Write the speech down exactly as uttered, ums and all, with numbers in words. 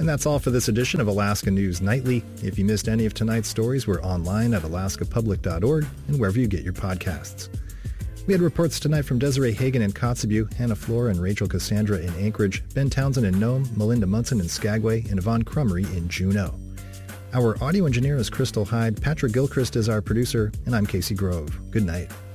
And that's all for this edition of Alaska News Nightly. If you missed any of tonight's stories, we're online at alaska public dot org and wherever you get your podcasts. We had reports tonight from Desiree Hagen in Kotzebue, Hannah Flora and Rachel Cassandra in Anchorage, Ben Townsend in Nome, Melinda Munson in Skagway, and Yvonne Crummery in Juneau. Our audio engineer is Crystal Hyde, Patrick Gilchrist is our producer, and I'm Casey Grove. Good night.